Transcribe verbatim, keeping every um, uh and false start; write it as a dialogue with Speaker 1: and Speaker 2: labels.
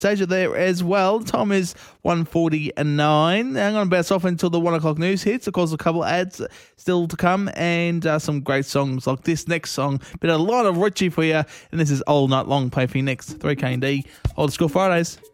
Speaker 1: Anastasia there as well. Time is one forty-nine. I'm going to bounce off until the one o'clock news hits. Of course, a couple of ads still to come and uh, some great songs like this next song. But a lot of Richie for you. And this is All Night Long. Play for you next. three K and D. Old School Fridays.